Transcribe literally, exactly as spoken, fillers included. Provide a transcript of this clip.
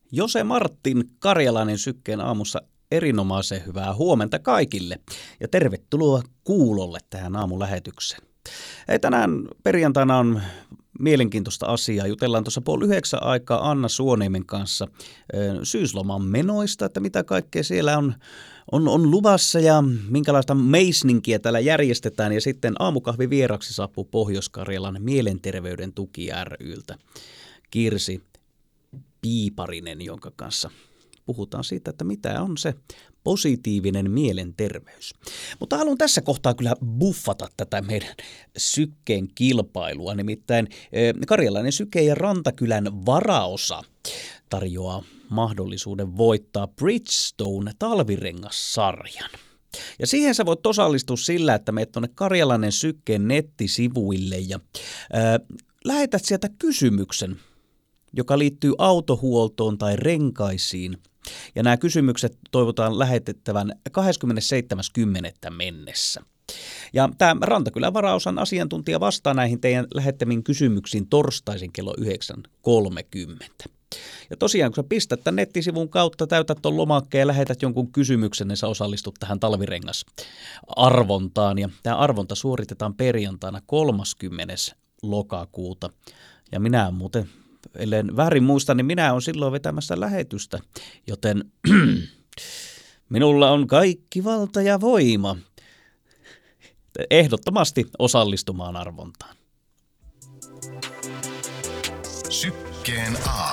Jose Martin Karjalainen Sykkeen aamussa, erinomaisen hyvää huomenta kaikille ja tervetuloa kuulolle tähän aamulähetykseen. Ei, tänään perjantaina on mielenkiintoista asiaa. Jutellaan tuossa puoli yhdeksän aikaa Anna Suoniemen kanssa syysloman menoista, että mitä kaikkea siellä on, on, on luvassa ja minkälaista meisninkiä täällä järjestetään. Ja sitten aamukahvi vieraksi saapuu Pohjois-Karjalan mielenterveyden tuki ry:ltä Kirsi Piiparinen, jonka kanssa puhutaan siitä, että mitä on se positiivinen mielenterveys. Mutta haluan tässä kohtaa kyllä buffata tätä meidän Sykkeen kilpailua. Nimittäin Karjalainen Syke ja Rantakylän varaosa tarjoaa mahdollisuuden voittaa Bridgestone talvirengassarjan. Ja siihen sä voit osallistua sillä, että menet tuonne Karjalainen Sykkeen nettisivuille ja ää, lähetät sieltä kysymyksen, joka liittyy autohuoltoon tai renkaisiin. Ja nämä kysymykset toivotaan lähetettävän kahdeskymmenesseitsemäs kymmenettä mennessä. Ja tämä Rantakylän varaosan asiantuntija vastaa näihin teidän lähettämiin kysymyksiin torstaisin kello yhdeksän kolmekymmentä. Ja tosiaan, kun sä pistät tämän nettisivun kautta, täytät tuon lomakkeen ja lähetät jonkun kysymyksen, niin sä osallistut tähän talvirengasarvontaan. Ja tämä arvonta suoritetaan perjantaina kolmaskymmenes lokakuuta. Ja minä muuten, ellen väärin muista, niin minä olen silloin vetämässä lähetystä, joten minulla on kaikki valta ja voima ehdottomasti osallistumaan arvontaan. Sykkeen aamu.